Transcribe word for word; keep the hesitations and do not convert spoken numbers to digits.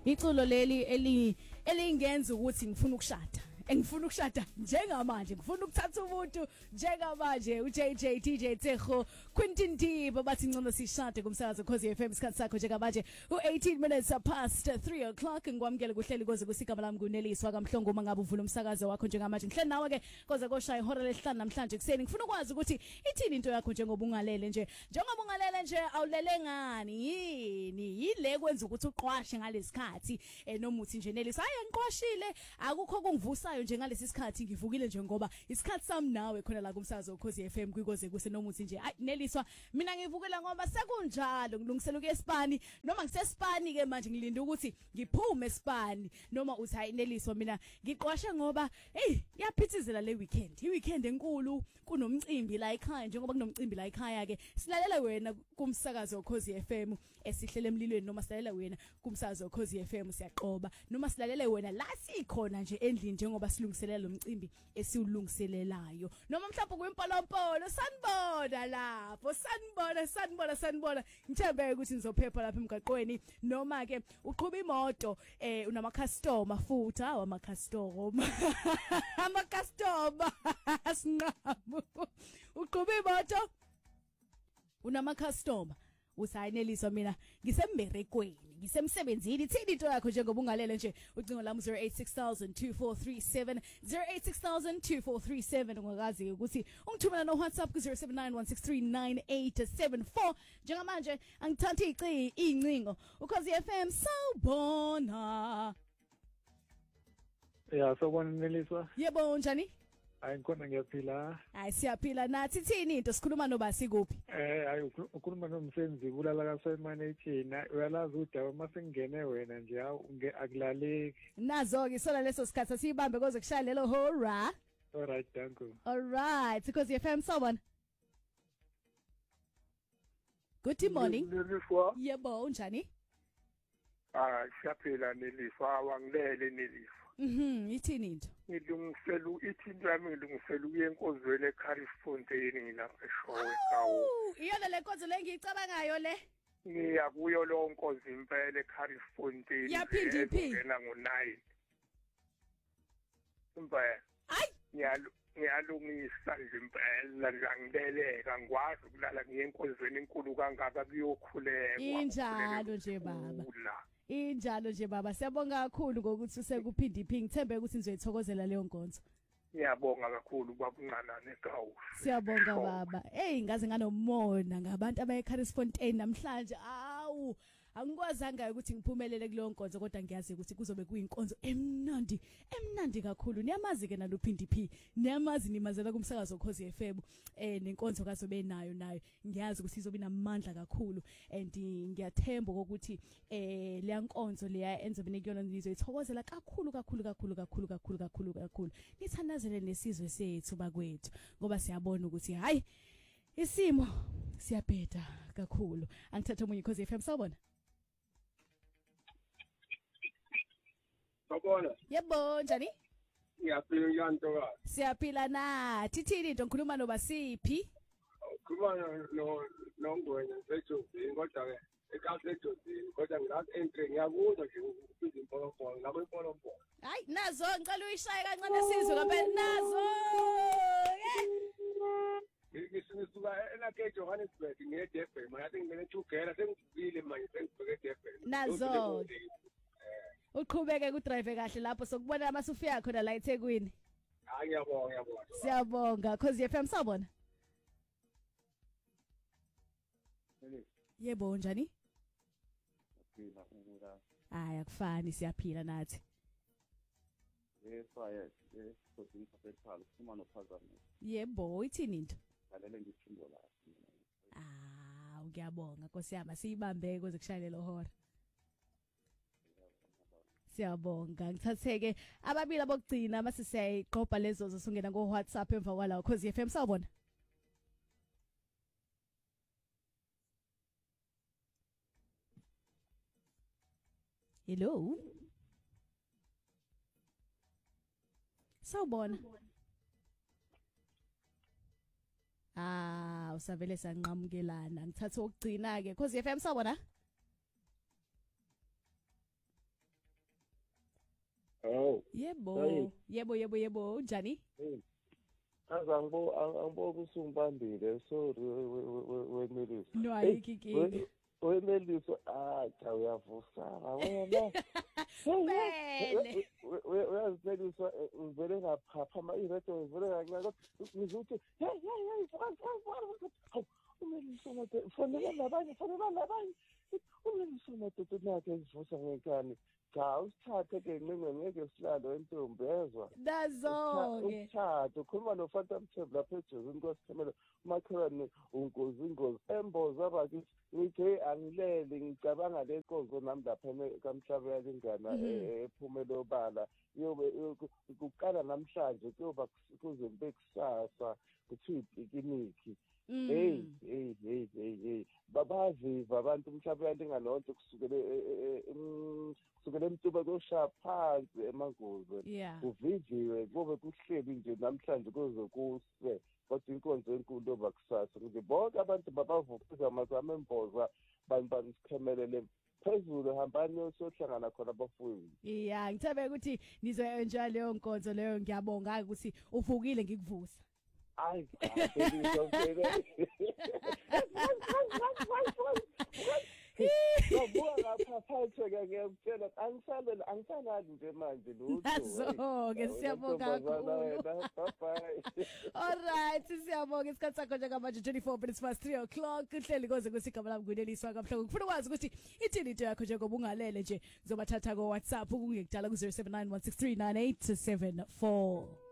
iculo leli eli elingenza ukuthi ngifuna ukushada engifuna ukushada njengamanje ngifuna ukuthatha umuntu njengamanje uJ J D J Tsecho Quentin D babathi ngcono sishade kumsakazo Khosi F M isikhathi sakho njengamanje u-eighteen minutes past three o'clock ngwamkele kuhleli koze kusigaba lami kuneliswa kaMhlongo uma ngabe uvula umsakazo wakho njengamanje ngihleli nawe ke koze koshaya ihora lesihlanu namhlanje kuseni ngifuna ukwazi ukuthi ithini into yakho njengoba ungalele nje njengoba ungalele nje awulele ngani yini yile kwenza ukuthi uqwashe ngalesikhathi enomuthi nje nelisa hayi ngiqwashile akukho kungivusa nje ngalesi sikhathi ngivukile nje ngoba isikhathi sami nawe khona la kumsakazo Khosi F M kwikoze kusenomuthi nje neliswa mina ngivukela ngoba sekunjalo ngilungisela ukuya eSpani noma ngisesipani ke manje ngilinda ukuthi ngiphume eSpani noma uthi hayi neliswa mina ngiqwashe ngoba hey yaphithizela le weekend i weekend enkulu kunomcimbi la ekhaya njengoba kunomcimbi la ekhaya ke silalela wena kumsakazo Khosi F M esihlele emlilweni noma silalela wena kumsakazo Khosi F M siyaqoba noma silalela wena la sikhona nje endlini njengoba silungiselela lo mcimbi esiwulungiselelayo noma mhlawumbe kwimpolompolo sanibona lapho sanibona sanibona sanibona ngithembe ukuthi nizophepha lapha emgaqweni noma ke uqhuba imoto eh unama customer futhi awu ama customer ama customer sinqamu uqhuba imoto unama customer usayineliswa mina ngisemberekweni ngisemsebenzini thini into yakho njengoba ungalele nje ucingo lami zero eight six thousand two four three seven zero eight six thousand two four three seven ungakazi ukuthi ungithumela no WhatsApp ku zero seven nine one six three nine eight seven four njengamanje angithatha ici incingo ukhosi F M sawubona ya sawubona neliswa yebo njani hayi ngikona ngiyaphila hayi siyaphila nathi thini into sikhuluma noBasi kuphi eh hayi ukhuluma nomsebenzi kulala kaSemanagina uyalazi udaba masengene wena nje akulaleki nazo ke sola leso sikhathi siyibambe koze kushaya lelo hora alright thank you alright because F M sawubona good morning neliswa yebo njani ah siyaphila neliswa wangilele neliswa mhm ithini into ngilungisela ithinto yami ngilungisela ukuye enkozweni eCarrickfontein lapha eShowe kawo iyona le nkonzo lengiyicabangayo le ngiya kuyo lo nkonzo impela eCarrickfontein yaphindi iphi ngena ngo nine impela ay ngiyalu ngiyalungisa nje impela ngangibeleka ngikwazi ukulala ngiyenkozweni enkulu kangaka kuyokhuleka injalo nje baba injalo nje baba siyabonga kakhulu ngokuthi usekuphindi iphi ngithembe ukuthi nizoyithokozela leyo nkonzo ngiyabonga kakhulu babunqanane gawu siyabonga baba hey ngaze nganomona ngabantu abayeCarrickfontein namhlanje awu angikwazanga ukuthi ngiphumelele kuleyo nkonzo kodwa ngiyazi ukuthi kuzobe kuyinkonzo emnandi emnandi kakhulu niyamazi ke naluphindi phi niyamazi nimazela kumsakazo Khosi F M eh nenkonzo kazobe nayo nayo ngiyazi ukuthi izobe namandla kakhulu and ngiyathemba ukuthi eh leya nkonzo leya enzobe nekuyona nizoyithokozela kakhulu kakhulu kakhulu kakhulu kakhulu kakhulu kakhulu nithandazele nesizwe sethu bakwethu ngoba siyabona ukuthi hayi isimo siyabheda kakhulu angithatha umunye Khosi F M sawubona Sawubona. Yebo njani? Ngiyaphila yanto. Siyaphila nathi thini into ngikhuluma noBasiphi? Ukhuluma no nongwenya sejozini kodwa ke ekase ejozini kodwa ngilazi entry ngiyakuzwa nje ukuthi impolopolo ngabe impolopolo. Hayi nazo ngicela uyishaye kancane sizwe ngabe nazo. Ngisuka ena Johannesburg ngiye Durban manje ngimele thugela sengivukile manje sengibheke Durban. Nazo. Uqhubeke ku drive kahle lapho sokubona amasufika khona la eThekwini. Hayi ngiyabonga ngiyabonga. Siyabonga Khosi F M sawubona. Yebo njani? Siyaphila ukula. Hayi akufani siyaphila nathi. Yeswa yes, Khosi Mphakathi uma nophazamo. Yebo ithini into? Ngalele ngithindo la. Ah, ngiyabonga Nkosi yami siyibambe koze kushayele lo hora. Siyabonga ngithatheke ababili abokugcina mase siyayiqopha lezo zosungena ngo WhatsApp emva kwalawo Khosi F M sawubona Hello Sawubona Ah usavele sanqamukelana ngithatha ukugcina ke Khosi F M sawubona Yebo. Yebo. Yebo yebo yebo unjani? Azangibo angiboka usumbambile sorry wemelisa. No ayikiki. Wemelisa ah cha uyavusana wena. Bele. Uyazimelisa uvele ngaphapha ama ireto uvele ngancane ngizothi hey hey hey umelisa manje fonela labanye fonela labanye umelisa manje nakhe ezivusa ngenkani. Cha usithathe ke ncinga ngeke silalo entombi ezwa Dazonke usithathe ukhuluma noFanta Mthembu lapha ejezini kwasikhemela umakhelwane unkozi ingozi emboza abathi ngithe angilele ngicabanga lenkonzo nami lapha kamhlaba yalingana ephumelo bala yobe ukuqala namhlanje kuyoba kuze kube kusasa kuthi ipikiniki. Hey hey hey hey hey babaziva abantu umhlaba yalingana lonke kusukele kusukele emtuba koshaya phansi emangozi kuviviwe kube kuhleli nje namhlanje kuze kuse kodwa inkonzo enkulu yoba kusasa nje bonke abantu babavukuza amazama emboza bantu basikhemelele phezulu hambani yosohlangana khona abafundi. Yeah ngithabe ukuthi nizoenjoy leyo nkonzo leyo ngiyabonga ukuthi uvukile ngikuvusa. Ay, Ngoba lapha phansi ke ngiyakutshela angisalele angisalali nje manje lutho. Ke siyabonga kakhulu. Bye. All right, siyabonga isikhathi sakho njengamanje twenty-four minutes past three o'clock uhleli koze kusigaba lami kuneliswa kabuhlungu. Ngifuna ukwazi ukuthi ithini into yakho njengoba ungalele nje ngizobathatha ko WhatsApp kungekudala ku zero seven nine one six three nine eight seven four.